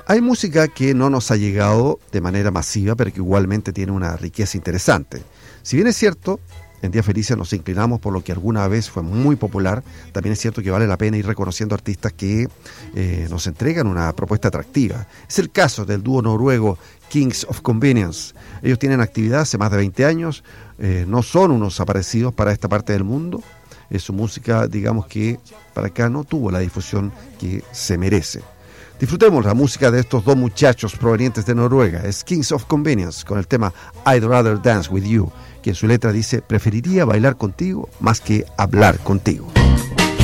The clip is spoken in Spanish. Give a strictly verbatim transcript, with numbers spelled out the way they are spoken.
Hay música que no nos ha llegado de manera masiva, pero que igualmente tiene una riqueza interesante. Si bien es cierto, en Días Felices nos inclinamos por lo que alguna vez fue muy popular, también es cierto que vale la pena ir reconociendo artistas que eh, nos entregan una propuesta atractiva. Es el caso del dúo noruego Kings of Convenience. Ellos tienen actividad hace más de veinte años, eh, no son unos aparecidos para esta parte del mundo. Eh, su música, digamos que para acá no tuvo la difusión que se merece. Disfrutemos la música de estos dos muchachos provenientes de Noruega. Es Kings of Convenience con el tema I'd Rather Dance With You, que en su letra dice: preferiría bailar contigo más que hablar contigo.